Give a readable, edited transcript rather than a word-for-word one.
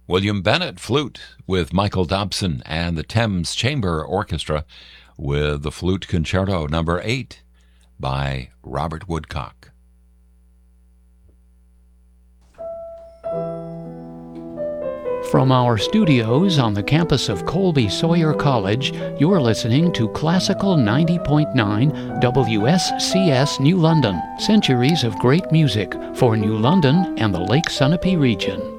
William Bennett, flute, with Michael Dobson and the Thames Chamber Orchestra with the Flute Concerto No. 8 by Robert Woodcock. From our studios on the campus of Colby Sawyer College, you're listening to Classical 90.9 WSCS New London, centuries of great music for New London and the Lake Sunapee region.